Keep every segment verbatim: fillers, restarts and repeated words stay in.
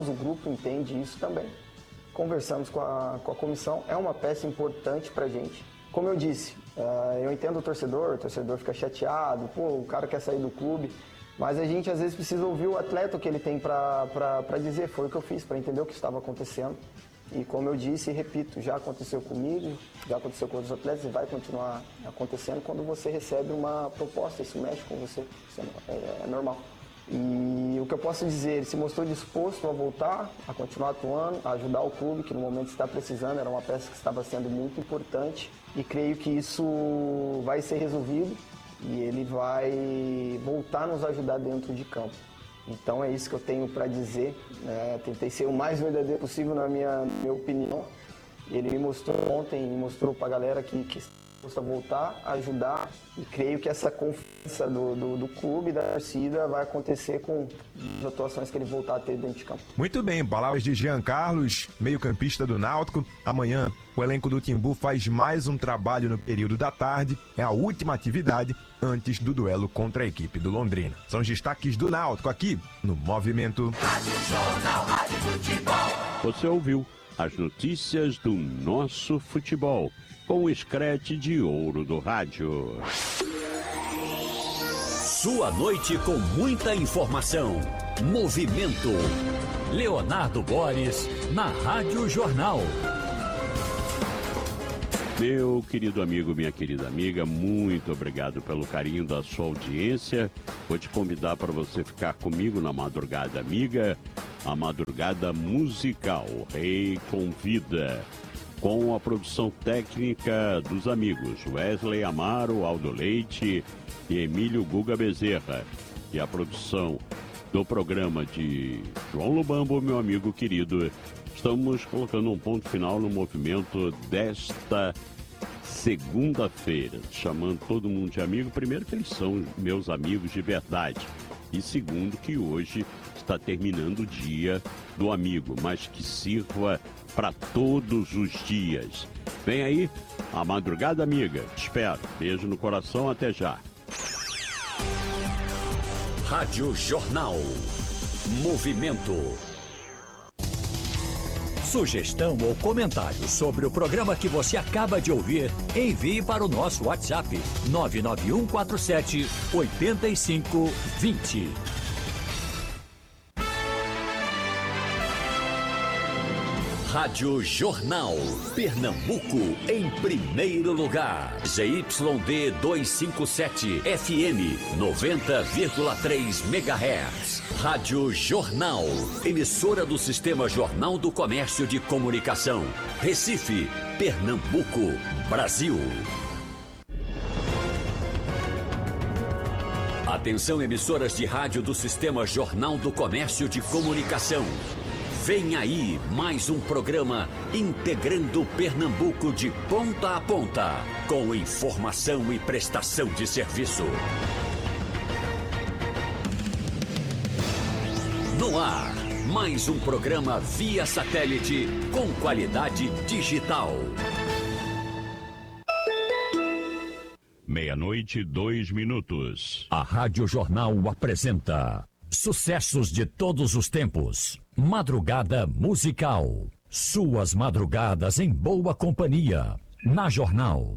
o grupo entende isso também. Conversamos com a, com a comissão, é uma peça importante para a gente. Como eu disse, uh, eu entendo o torcedor, o torcedor fica chateado, pô, o cara quer sair do clube, mas a gente às vezes precisa ouvir o atleta, o que ele tem para dizer. Foi o que eu fiz, para entender o que estava acontecendo. E como eu disse e repito, já aconteceu comigo, já aconteceu com outros atletas e vai continuar acontecendo quando você recebe uma proposta, isso mexe com você, isso é, é normal. E o que eu posso dizer, ele se mostrou disposto a voltar, a continuar atuando, a ajudar o clube, que no momento está precisando, era uma peça que estava sendo muito importante. E creio que isso vai ser resolvido e ele vai voltar a nos ajudar dentro de campo. Então é isso que eu tenho para dizer, né? Tentei ser o mais verdadeiro possível na minha, minha opinião. Ele me mostrou ontem, me mostrou para a galera que, que possa voltar, ajudar, e creio que essa confiança do, do, do clube, da torcida, vai acontecer com as atuações que ele voltar a ter dentro de campo. Muito bem, palavras de Jean Carlos, meio-campista do Náutico. Amanhã o elenco do Timbu faz mais um trabalho no período da tarde, é a última atividade antes do duelo contra a equipe do Londrina. São os destaques do Náutico aqui no Movimento. Rádio Jornal, Rádio Futebol. Você ouviu as notícias do nosso futebol, com o escrete de ouro do rádio. Sua noite com muita informação. Movimento. Leonardo Boris, na Rádio Jornal. Meu querido amigo, minha querida amiga, muito obrigado pelo carinho da sua audiência. Vou te convidar para você ficar comigo na madrugada amiga, a madrugada musical. O Rei convida, com a produção técnica dos amigos Wesley Amaro, Aldo Leite e Emílio Guga Bezerra. E a produção do programa de João Lubambo, meu amigo querido. Estamos colocando um ponto final no movimento desta segunda-feira, chamando todo mundo de amigo. Primeiro que eles são meus amigos de verdade, e segundo que hoje está terminando o dia do amigo, mas que sirva para todos os dias. Vem aí a madrugada amiga. Espero. Beijo no coração. Até já. Rádio Jornal. Movimento. Sugestão ou comentário sobre o programa que você acaba de ouvir, envie para o nosso WhatsApp nove nove um quatro sete oito cinco dois zero. Rádio Jornal. Pernambuco em primeiro lugar. Z Y D duzentos e cinquenta e sete, F M noventa vírgula três megahertz. Rádio Jornal. Emissora do Sistema Jornal do Comércio de Comunicação. Recife, Pernambuco, Brasil. Atenção, emissoras de rádio do Sistema Jornal do Comércio de Comunicação. Vem aí mais um programa integrando Pernambuco de ponta a ponta, com informação e prestação de serviço. No ar, mais um programa via satélite com qualidade digital. Meia-noite, dois minutos. A Rádio Jornal apresenta sucessos de todos os tempos. Madrugada musical. Suas madrugadas em boa companhia. Na Jornal.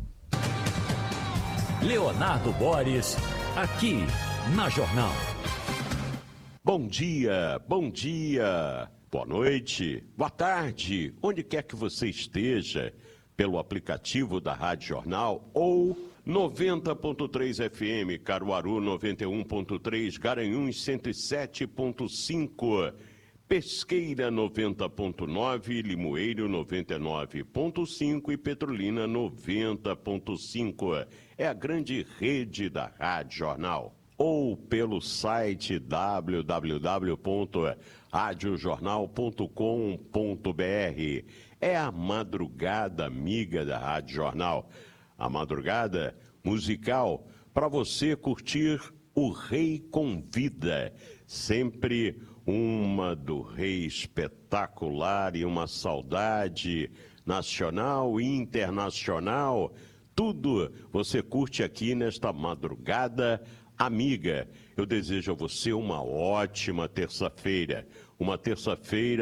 Leonardo Boris, aqui na Jornal. Bom dia, bom dia, boa noite, boa tarde, onde quer que você esteja, pelo aplicativo da Rádio Jornal ou noventa ponto três F M, Caruaru noventa e um ponto três, Garanhuns cento e sete ponto cinco, Pesqueira noventa ponto nove, Limoeiro noventa e nove ponto cinco e Petrolina noventa ponto cinco. É a grande rede da Rádio Jornal. Ou pelo site w w w ponto rádio jornal ponto com ponto b r. É a madrugada amiga da Rádio Jornal. A madrugada musical para você curtir o Rei Convida. Sempre uma do Rei espetacular e uma saudade nacional e internacional. Tudo você curte aqui nesta madrugada amiga. Eu desejo a você uma ótima terça-feira. Uma terça-feira